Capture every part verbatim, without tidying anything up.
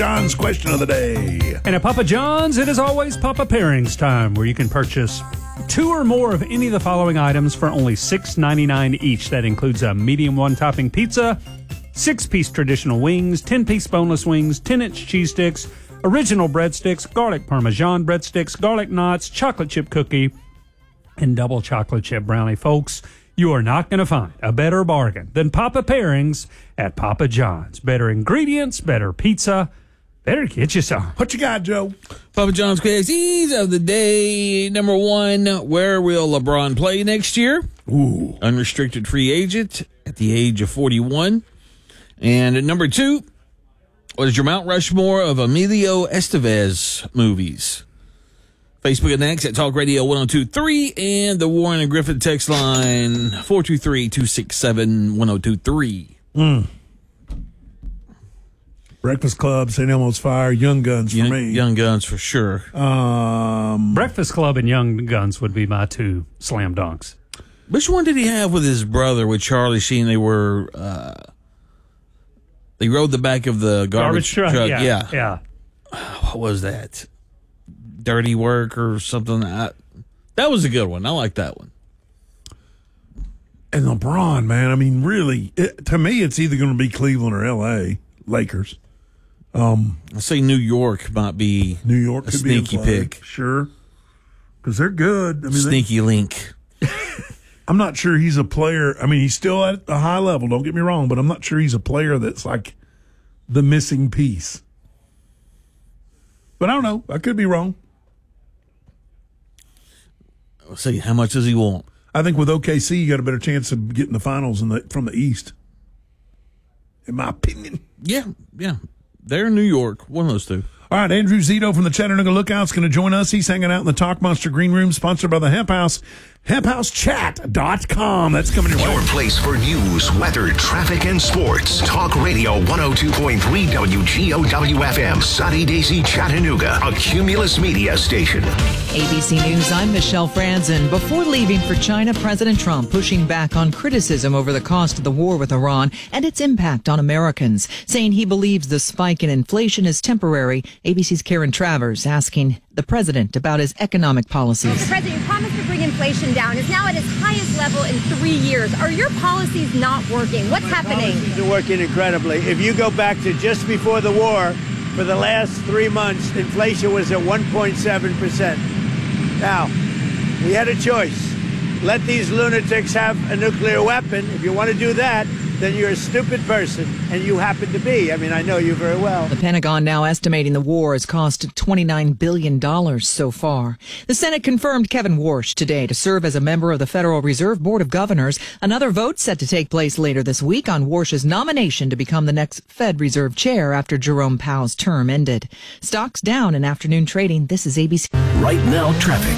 John's question of the day. And at Papa John's, it is always Papa Pairings time, where you can purchase two or more of any of the following items for only six ninety-nine each. That includes a medium one-topping pizza, six-piece traditional wings, ten-piece boneless wings, ten-inch cheese sticks, original breadsticks, garlic parmesan breadsticks, garlic knots, chocolate chip cookie, and double chocolate chip brownie. Folks, you are not going to find a better bargain than Papa Pairings at Papa John's. Better ingredients, better pizza. Better get you some. What you got, Joe? Papa John's questions of the day. Number one, where will LeBron play next year? Ooh. Unrestricted free agent at the age of forty-one. And at number two, what is your Mount Rushmore of Emilio Estevez movies? Facebook and X at Talk Radio one oh two three and the Warren and Griffin text line four two three, two six seven, one oh two three. Mm. Breakfast Club, Saint Elmo's Fire, Young Guns for young, me. Young Guns for sure. Um, Breakfast Club and Young Guns would be my two slam dunks. Which one did he have with his brother, with Charlie Sheen? They were, uh, they rode the back of the garbage, garbage truck. truck. Yeah, Yeah. yeah. What was that? Dirty Work or something? I, that was a good one. I like that one. And LeBron, man, I mean, really, it, to me, it's either going to be Cleveland or L A Lakers. Um, I say New York might be New York a could sneaky be a play. pick. Sure, because they're good. I mean, Sneaky link. They, I'm not sure he's a player. I mean, he's still at a high level. Don't get me wrong, but I'm not sure he's a player that's like the missing piece. But I don't know. I could be wrong. Let's see, how much does he want? I think with O K C, you got a better chance of getting the finals in the, from the East. In my opinion. Yeah, yeah. They're in New York. One of those two. All right, Andrew Zito from the Chattanooga Lookout's going to join us. He's hanging out in the Talk Monster Green Room, sponsored by the Hemp House. hemp house chat dot com. That's coming your way. Your place for news, weather, traffic, and sports. Talk Radio one oh two point three W G O W F M. Sunny Daisy, Chattanooga. A Cumulus Media station. A B C News, I'm Michelle Franzen. Before leaving for China, President Trump pushing back on criticism over the cost of the war with Iran and its impact on Americans, saying he believes the spike in inflation is temporary. A B C's Karen Travers asking the president about his economic policies. Mister President, you promised to bring inflation down. It's now at its highest level in three years. Are your policies not working? What's My happening? Policies are working incredibly. If you go back to just before the war, for the last three months, inflation was at one point seven percent. Now, we had a choice. Let these lunatics have a nuclear weapon. If you want to do that, then you're a stupid person, and you happen to be. I mean, I know you very well. The Pentagon now estimating the war has cost twenty-nine billion dollars so far. The Senate confirmed Kevin Warsh today to serve as a member of the Federal Reserve Board of Governors. Another vote set to take place later this week on Warsh's nomination to become the next Fed Reserve Chair after Jerome Powell's term ended. Stocks down in afternoon trading. This is A B C. Right now, traffic.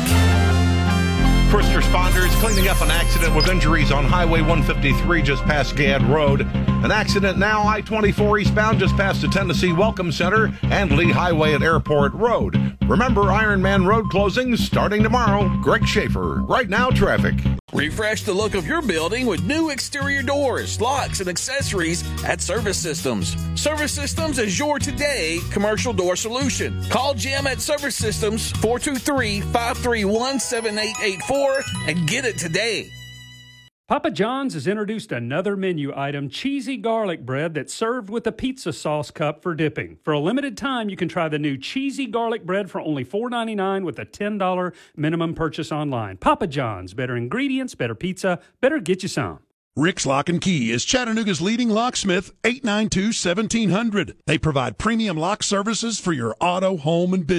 First responders cleaning up an accident with injuries on Highway one fifty-three just past Gadd Road. An accident now I twenty-four eastbound just past the Tennessee Welcome Center and Lee Highway at Airport Road. Remember, Ironman Road closings starting tomorrow. Greg Schaefer. Right now, traffic. Refresh the look of your building with new exterior doors, locks, and accessories at Service Systems. Service Systems is your today commercial door solution. Call Jim at Service Systems, four two three, five three one, seven eight eight four, and get it today. Papa John's has introduced another menu item, cheesy garlic bread that's served with a pizza sauce cup for dipping. For a limited time, you can try the new cheesy garlic bread for only four ninety-nine with a ten dollars minimum purchase online. Papa John's, better ingredients, better pizza, better get you some. Rick's Lock and Key is Chattanooga's leading locksmith, eight nine two, one seven zero zero. They provide premium lock services for your auto, home, and business.